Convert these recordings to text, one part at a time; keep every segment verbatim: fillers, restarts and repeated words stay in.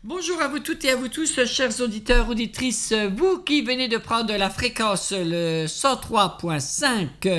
Bonjour à vous toutes et à vous tous, chers auditeurs, auditrices, vous qui venez de prendre la fréquence, le cent trois virgule cinq,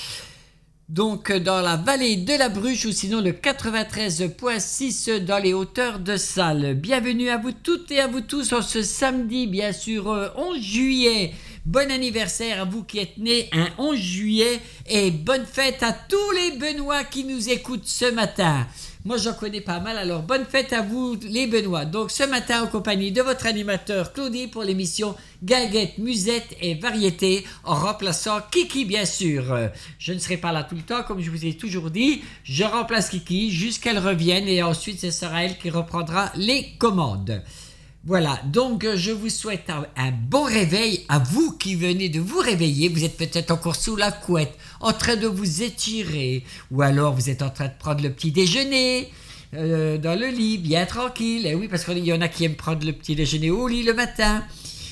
donc dans la vallée de la Bruche, ou sinon le quatre-vingt-treize virgule six dans les hauteurs de Salles. Bienvenue à vous toutes et à vous tous en ce samedi, bien sûr, onze juillet. Bon anniversaire à vous qui êtes nés un onze juillet et bonne fête à tous les Benoît qui nous écoutent ce matin. Moi, j'en connais pas mal, alors bonne fête à vous, les Benoît. Donc, ce matin, en compagnie de votre animateur Claudie pour l'émission Guinguette, Musette et Variété, en remplaçant Kiki, bien sûr. Je ne serai pas là tout le temps, comme je vous ai toujours dit. Je remplace Kiki jusqu'à qu'elle revienne et ensuite, ce sera elle qui reprendra les commandes. Voilà, donc je vous souhaite un, un bon réveil à vous qui venez de vous réveiller. Vous êtes peut-être encore sous la couette, en train de vous étirer, ou alors vous êtes en train de prendre le petit déjeuner euh, dans le lit, bien tranquille. Et oui, parce qu'il y en a qui aiment prendre le petit déjeuner au lit le matin.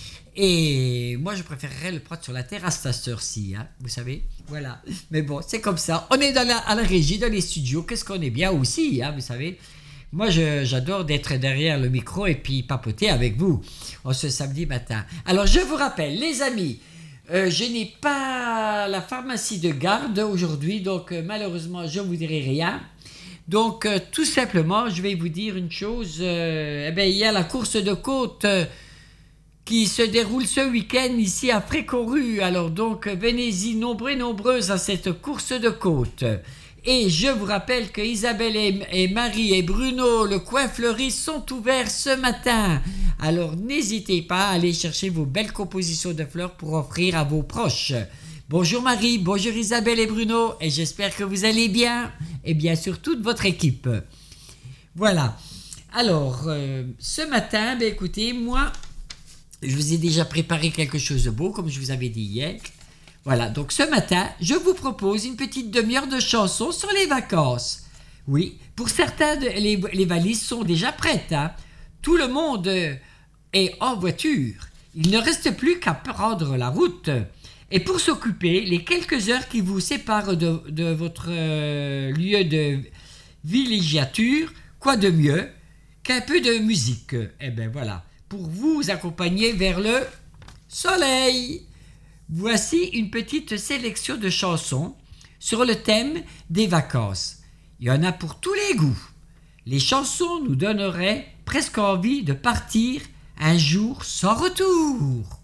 Et moi, je préférerais le prendre sur la terrasse à cette heure-ci, hein, vous savez. Voilà, mais bon, c'est comme ça. On est dans la, à la régie, dans les studios, qu'est-ce qu'on est bien aussi, hein, vous savez. Moi, je, j'adore d'être derrière le micro et puis papoter avec vous en ce samedi matin. Alors, je vous rappelle, les amis, euh, je n'ai pas la pharmacie de garde aujourd'hui, donc euh, malheureusement, je ne vous dirai rien. Donc, euh, tout simplement, je vais vous dire une chose. Euh, eh bien, il y a la course de côte euh, qui se déroule ce week-end ici à Frécourt-Rue. Alors, donc, venez-y nombreux et nombreuses à cette course de côte. Et je vous rappelle que Isabelle et, et Marie et Bruno, le coin fleuri, sont ouverts ce matin. Alors n'hésitez pas à aller chercher vos belles compositions de fleurs pour offrir à vos proches. Bonjour Marie, bonjour Isabelle et Bruno, et j'espère que vous allez bien. Et bien sûr toute votre équipe. Voilà. Alors, euh, ce matin, ben, écoutez, moi, je vous ai déjà préparé quelque chose de beau, comme je vous avais dit hier. Voilà, donc ce matin, je vous propose une petite demi-heure de chansons sur les vacances. Oui, pour certains, les, les valises sont déjà prêtes. Hein. Tout le monde est en voiture. Il ne reste plus qu'à prendre la route. Et pour s'occuper, les quelques heures qui vous séparent de, de votre euh, lieu de villégiature, quoi de mieux qu'un peu de musique. Eh bien voilà, pour vous accompagner vers le soleil. Voici une petite sélection de chansons sur le thème des vacances. Il y en a pour tous les goûts. Les chansons nous donneraient presque envie de partir un jour sans retour.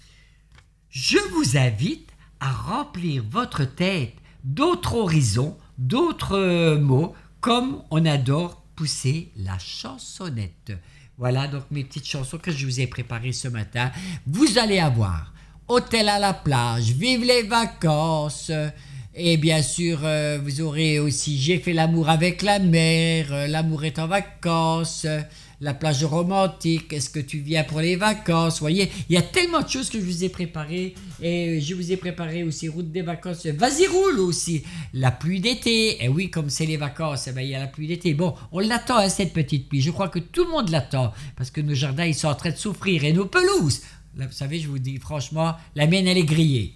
Je vous invite à remplir votre tête d'autres horizons, d'autres mots, comme on adore pousser la chansonnette. Voilà donc mes petites chansons que je vous ai préparées ce matin. Vous allez avoir Hôtel à la plage, vive les vacances. Et bien sûr, euh, vous aurez aussi J'ai fait l'amour avec la mer, euh, L'amour est en vacances, euh, la plage romantique, est-ce que tu viens pour les vacances? Vous voyez, il y a tellement de choses que je vous ai préparées. Et je vous ai préparé aussi Route des vacances, Vas-y roule aussi, la pluie d'été. Et oui, comme c'est les vacances, eh ben, il y a la pluie d'été. Bon, on l'attend, hein, cette petite pluie. Je crois que tout le monde l'attend, parce que nos jardins, ils sont en train de souffrir. Et nos pelouses, là, vous savez, je vous dis franchement, la mienne, elle est grillée.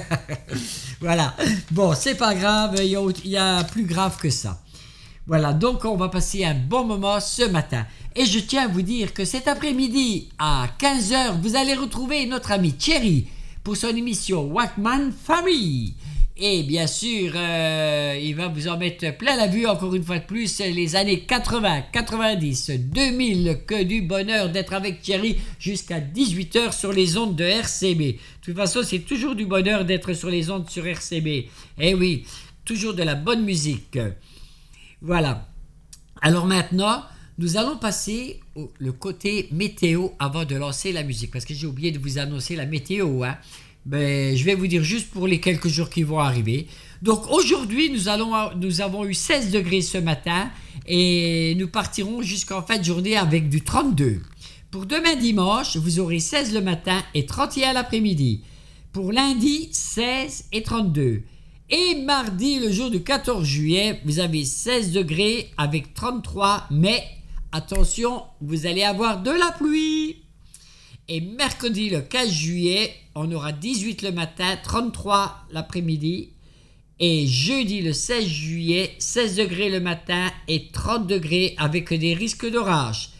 Voilà. Bon, c'est pas grave, il y a, il y a plus grave que ça. Voilà, donc on va passer un bon moment ce matin. Et je tiens à vous dire que cet après-midi, à quinze heures, vous allez retrouver notre ami Thierry pour son émission Walkman Family. Et bien sûr, euh, il va vous en mettre plein la vue, encore une fois de plus, les années quatre-vingts, quatre-vingt-dix, deux mille, que du bonheur d'être avec Thierry jusqu'à dix-huit heures sur les ondes de R C B. De toute façon, c'est toujours du bonheur d'être sur les ondes sur R C B. Eh oui, toujours de la bonne musique. Voilà. Alors maintenant, nous allons passer au le côté météo avant de lancer la musique, parce que j'ai oublié de vous annoncer la météo, hein. Ben, je vais vous dire juste pour les quelques jours qui vont arriver. Donc aujourd'hui, nous, allons, nous avons eu seize degrés ce matin et nous partirons jusqu'en fin de journée avec du trente-deux. Pour demain dimanche, vous aurez seize le matin et trente et un l'après-midi. Pour lundi, seize et trente-deux. Et mardi, le jour du quatorze juillet, vous avez seize degrés avec trente-trois, mais attention, vous allez avoir de la pluie. Et mercredi, le quinze juillet, on aura dix-huit le matin, trente-trois l'après-midi. Et jeudi, le seize juillet, seize degrés le matin et trente degrés avec des risques d'orage.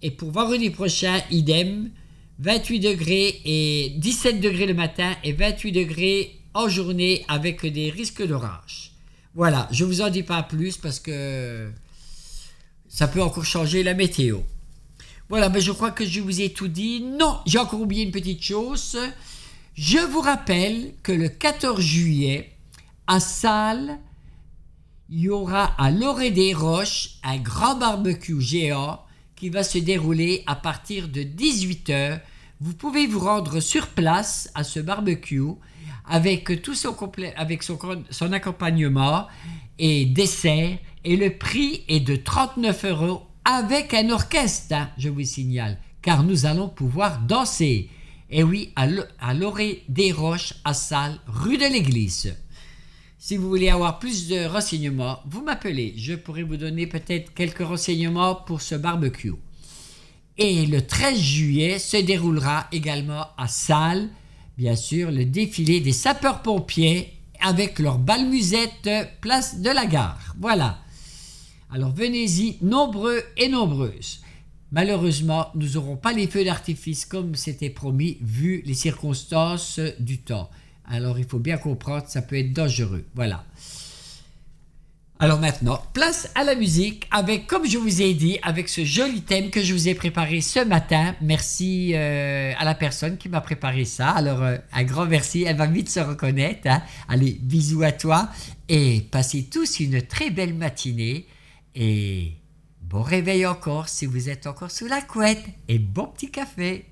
Et pour vendredi prochain, idem, vingt-huit degrés et dix-sept degrés le matin et vingt-huit degrés en journée avec des risques d'orage. Voilà, je ne vous en dis pas plus parce que ça peut encore changer la météo. Voilà, ben je crois que je vous ai tout dit. Non, j'ai encore oublié une petite chose. Je vous rappelle que le quatorze juillet, à Salles, il y aura à l'Orée des Roches un grand barbecue géant qui va se dérouler à partir de dix-huit heures. Vous pouvez vous rendre sur place à ce barbecue avec tout son, complè- avec son, son accompagnement et dessert. Et le prix est de trente-neuf euros avec un orchestre, hein, je vous signale, car nous allons pouvoir danser. Et oui, à l'Orée des Roches, à Salles, rue de l'Église. Si vous voulez avoir plus de renseignements, vous m'appelez. Je pourrai vous donner peut-être quelques renseignements pour ce barbecue. Et le treize juillet se déroulera également à Salles, bien sûr, le défilé des sapeurs-pompiers avec leur bal-musette place de la gare. Voilà. Alors venez-y, nombreux et nombreuses. Malheureusement, nous n'aurons pas les feux d'artifice comme c'était promis, vu les circonstances du temps. Alors il faut bien comprendre, ça peut être dangereux. Voilà. Alors maintenant, place à la musique avec, comme je vous ai dit, avec ce joli thème que je vous ai préparé ce matin. Merci euh, à la personne qui m'a préparé ça. Alors euh, un grand merci, elle va vite se reconnaître. Hein. Allez, bisous à toi et passez tous une très belle matinée. Et bon réveil encore si vous êtes encore sous la couette et bon petit café.